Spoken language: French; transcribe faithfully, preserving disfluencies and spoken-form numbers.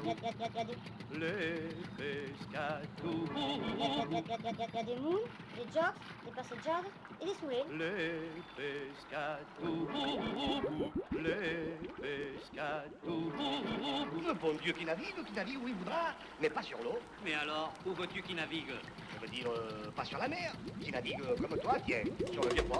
y a des... Les pescadous. Il y a, y a, y a, y a, y a des moules, des jocks, des passagers et des saoulés. Les pescadous. Les pescadous. Le bon Dieu qui navigue, qui navigue où il voudra, mais pas sur l'eau. Mais alors, où veux-tu qu'il navigue? Je veux dire, euh, pas sur la mer. Qui navigue euh, comme toi, tiens, sur le vieux port.